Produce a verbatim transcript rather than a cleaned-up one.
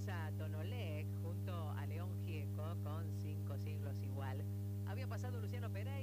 escuchábamos a Tonolec junto a León Gieco con Cinco Siglos Igual. Había pasado Luciano Pereira.